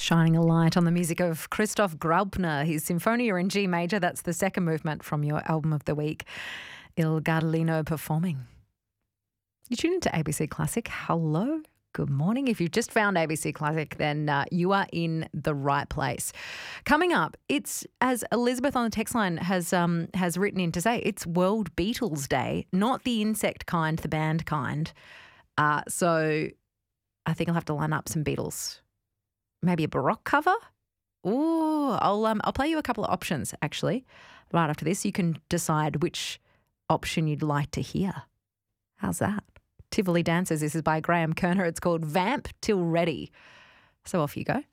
Shining a light on the music of Christoph Graupner, his Sinfonia in G major. That's the second movement from your album of the week, Il Gardellino performing. You tune into ABC Classic. Hello. Good morning. If you've just found ABC Classic, then you are in the right place. Coming up, it's, as Elizabeth on the text line has written in to say, it's World Beatles Day, not the insect kind, the band kind. So I think I'll have to line up some Beatles. Maybe a Baroque cover? Ooh, I'll play you a couple of options, actually, right after this. You can decide which option you'd like to hear. How's that? Tivoli Dancers. This is by Graham Kerner. It's called Vamp Till Ready. So off you go.